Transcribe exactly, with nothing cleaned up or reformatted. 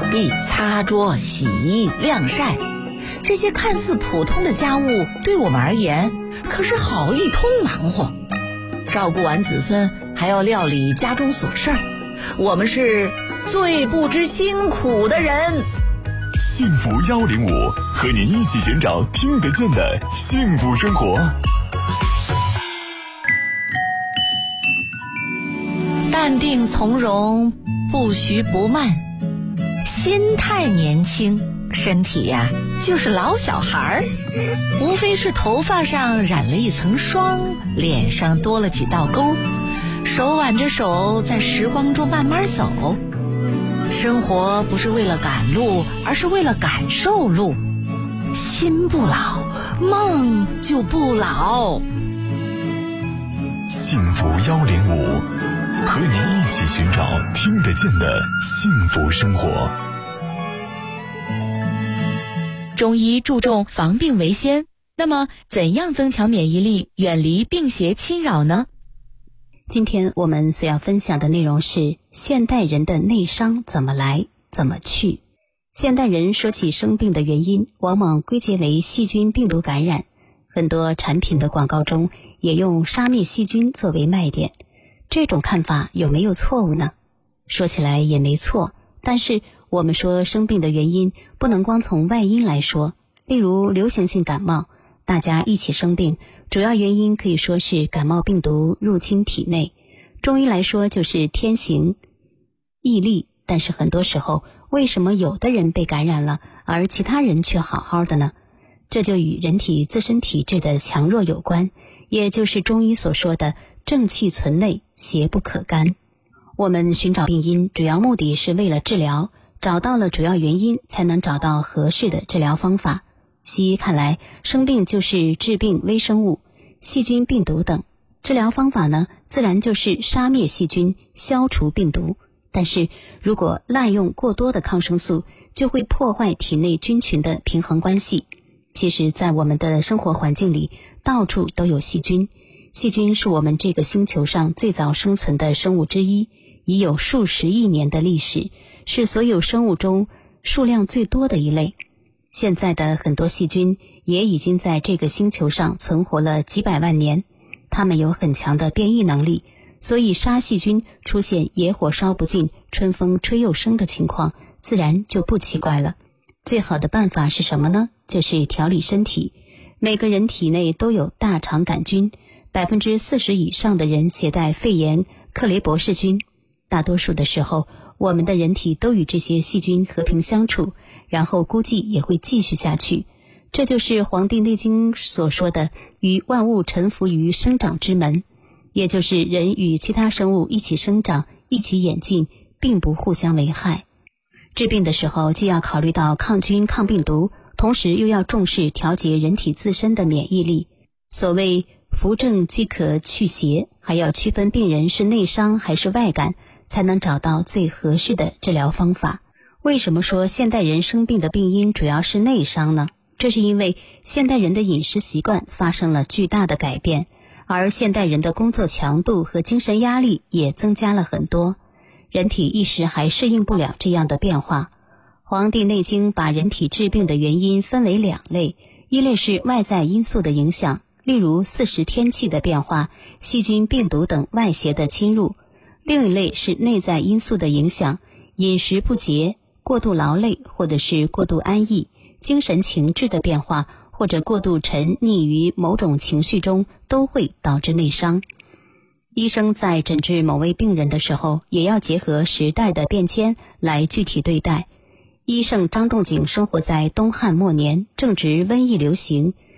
地、擦桌、洗衣、晾晒，这些看似普通的家务对我们而言可是好一通忙活。照顾完子孙还要料理家中琐事儿，我们是最不知辛苦的人。 幸福幺零五，和您一起寻找听得见的幸福生活。 淡定从容，不徐不慢，心态年轻，身体呀就是老小孩儿，无非是头发上染了一层霜，脸上多了几道沟，手挽着手在时光中慢慢走。生活不是为了赶路，而是为了感受路。心不老，梦就不老。 幸福幺零五，和您一起寻找听得见的幸福生活。 中医注重防病为先，那么怎样增强免疫力，远离病邪侵扰呢？ 今天我们所要分享的内容是现代人的内伤怎么来怎么去。现代人说起生病的原因，往往归结为细菌病毒感染，很多产品的广告中也用杀灭细菌作为卖点。这种看法有没有错误呢？说起来也没错，但是我们说生病的原因不能光从外因来说。例如流行性感冒，大家一起生病，主要原因可以说是感冒病毒入侵体内，中医来说就是天行疫力。但是很多时候，为什么有的人被感染了，而其他人却好好的呢？这就与人体自身体质的强弱有关，也就是中医所说的正气存内，邪不可干。我们寻找病因，主要目的是为了治疗，找到了主要原因，才能找到合适的治疗方法。西医看来，生病就是致病微生物、细菌、病毒等，治疗方法呢，自然就是杀灭细菌，消除病毒。但是如果滥用过多的抗生素，就会破坏体内菌群的平衡关系。其实在我们的生活环境里，到处都有细菌。细菌是我们这个星球上最早生存的生物之一，已有数十亿年的历史，是所有生物中数量最多的一类。现在的很多细菌也已经在这个星球上存活了几百万年，它们有很强的变异能力，所以杀细菌出现野火烧不尽，春风吹又生的情况，自然就不奇怪了。最好的办法是什么呢？就是调理身体。每个人体内都有大肠杆菌，百分之四十以上的人携带肺炎克雷伯氏菌。大多数的时候，我们的人体都与这些细菌和平相处，然后估计也会继续下去。这就是《黄帝内经》所说的与万物臣服于生长之门，也就是人与其他生物一起生长，一起演进，并不互相危害。治病的时候既要考虑到抗菌抗病毒，同时又要重视调节人体自身的免疫力。所谓扶正即可去邪，还要区分病人是内伤还是外感，才能找到最合适的治疗方法。为什么说现代人生病的病因主要是内伤呢？这是因为现代人的饮食习惯发生了巨大的改变，而现代人的工作强度和精神压力也增加了很多，人体一时还适应不了这样的变化。《黄帝内经》把人体治病的原因分为两类，一类是外在因素的影响，例如四时天气的变化、细菌、病毒等外邪的侵入；另一类是内在因素的影响，饮食不节、过度劳累或者是过度安逸、精神情志的变化，或者过度沉溺于某种情绪中，都会导致内伤。医生在诊治某位病人的时候，也要结合时代的变迁来具体对待。医圣张仲景生活在东汉末年，正值瘟疫流行，